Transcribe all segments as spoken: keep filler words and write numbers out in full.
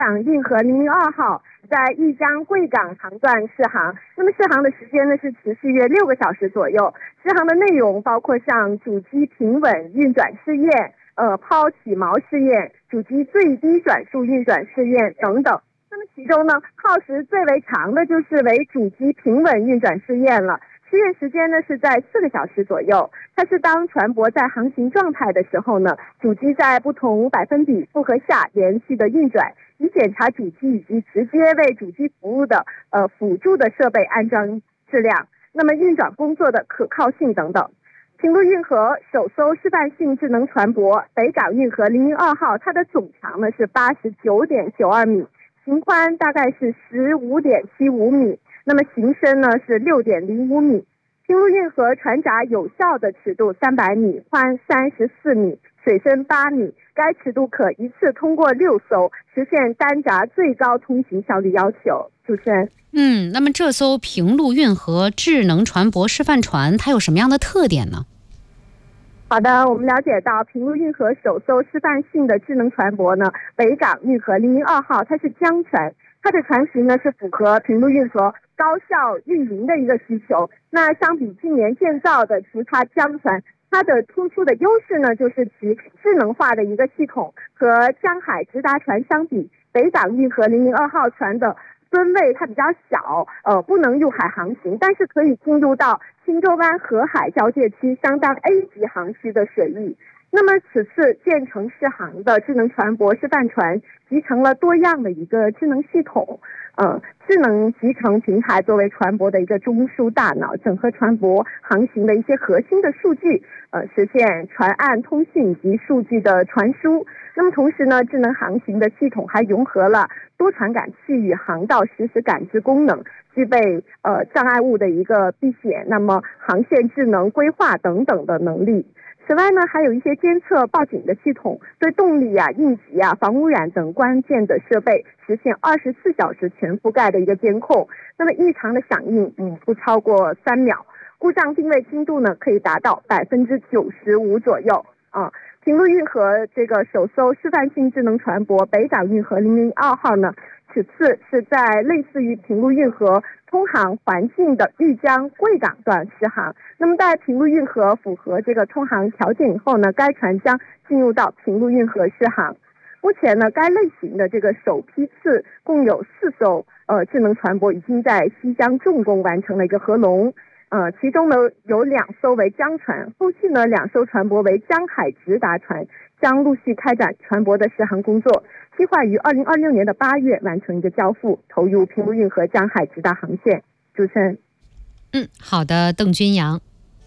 港运河零零二号在豫江贵港航段试航，那么试航的时间呢是持续约六个小时左右。试航的内容包括像主机平稳运转试验、呃抛起锚试验、主机最低转速运转试验等等。那么其中呢，耗时最为长的就是为主机平稳运转试验了。试验时间呢是在四个小时左右，它是当船舶在航行状态的时候呢，主机在不同百分比负荷下连续的运转，以检查主机以及直接为主机服务的呃辅助的设备安装质量，那么运转工作的可靠性等等。平陆运河首艘示范性智能船舶北港运河零零二号，它的总长呢是八十九点九二米，行宽大概是十五点七五米。那么行深呢是六点零五米，平陆运河船闸有效的尺度三百米，宽三十四米，水深八米，该尺度可一次通过六艘，实现单闸最高通行效率要求。主持人， 嗯，那么这艘平陆运河智能船舶示范船它有什么样的特点呢？ 好的，我们了解到平陆运河首艘示范性的智能船舶呢，北港运河零零二号，它是江船，它的船型呢是符合平陆运河高效运营的一个需求。那相比近年建造的其他江船，它的突出的优势呢就是其智能化的一个系统。和江海直达船相比，北港运河零零二号船的吨位它比较小，呃，不能入海航行，但是可以进入到青州湾河海交界区相当 A 级航区的水域。那么此次建成试航的智能船舶示范船集成了多样的一个智能系统，呃，智能集成平台作为船舶的一个中枢大脑，整合船舶航行的一些核心的数据，呃，实现船岸通讯以及数据的传输。那么同时呢，智能航行的系统还融合了多传感器与航道实时感知功能，具备呃障碍物的一个避险，那么航线智能规划等等的能力。此外呢，还有一些监测报警的系统，对动力啊、应急啊、防污染等关键的设备实现二十四小时全覆盖的一个监控。那么异常的响应，嗯，不超过三秒，故障定位精度呢可以达到百分之九十五左右啊。平陆运河这个首艘示范性智能船舶北港运河零零二号呢，此次是在类似于平陆运河通航环境的豫江贵港段试航。那么在平陆运河符合这个通航条件以后呢，该船将进入到平陆运河试航。目前呢，该类型的这个首批次共有四艘呃智能船舶已经在西江重工完成了一个合龙。呃，其中呢有两艘为江船，后续呢两艘船舶为江海直达船，将陆续开展船舶的试航工作，计划于二零二六年的八月完成一个交付，投入平陆运河江海直达航线。主持人， 嗯，好的，邓君阳。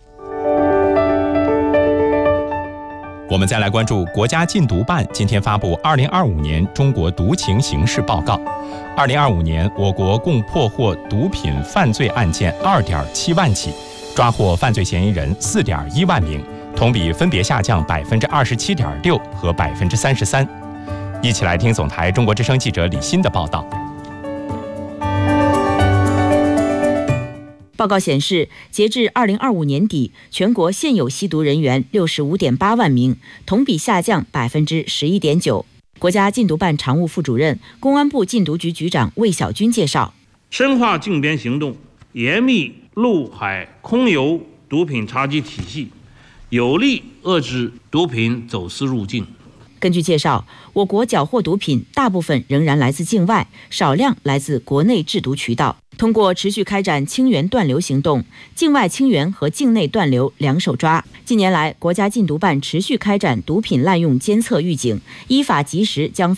我们再来关注国家禁毒办今天发布二零二五年中国毒情形势报告。二零二五年，我国共破获毒品犯罪案件二点七万起，抓获犯罪嫌疑人四点一万名，同比分别下降百分之二十七点六和百分之三十三。一起来听总台中国之声记者李欣的报道。 报告显示，截至二零二五年底，全国现有吸毒人员六十五点八万名，同比下降百分之十一点九。国家禁毒办常务副主任、公安部禁毒局局长魏小军介绍， 深化禁边行动，严密陆海空油毒品查缉体系，有力遏制毒品走私入境。 根据介绍，我国缴获毒品大部分仍然来自境外，少量来自国内制毒渠道。通过持续开展清源断流行动，境外清源和境内断流两手抓。近年来，国家禁毒办持续开展毒品滥用监测预警，依法及时将